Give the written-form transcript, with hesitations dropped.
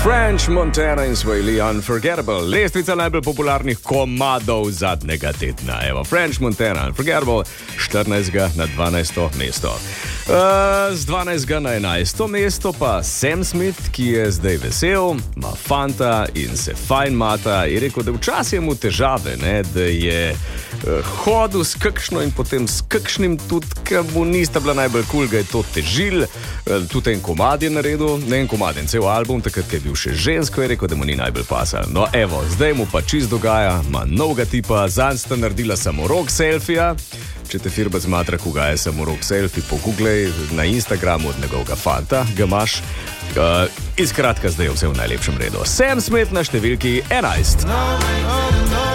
French Montana in Swahili Unforgettable. Lestvica najbolj popularnih komadov zadnjega tedna. Evo, French Montana Unforgettable, 14. na 12. mesto. Z 12. na 11. mesto pa Sam Smith, ki je zdaj vesel, ima fanta in se fajn mata. Je rekel, da včasih je mu težave, ne? Da je hodil s kakšno in potem s kakšnim, tudi ker mu nista bila najbolj cool, ga je to težil. Tudi en komad je naredil, ne en komad, en cel album, takrat, ko je bil še žensko, je rekel, da mu ni najbolj pasal. No evo, zdaj mu pa čist dogaja, ima novega tipa, zanj sta naredila samo rock selfija. Če te firba zmatra, koga je samo rock selfie, pogooglej na Instagramu od njegovega fanta, ga imaš. In skratka, zdaj je vse v najlepšem redu. Sam Smith na številki 11.